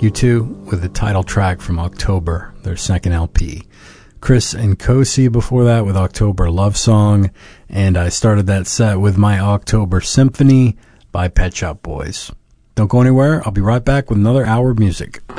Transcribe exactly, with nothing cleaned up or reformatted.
U two with the title track from October, their second L P. Chris and Kosi before that with October Love Song, and I started that set with my October Symphony by Pet Shop Boys. Don't go anywhere. I'll be right back with another hour of music.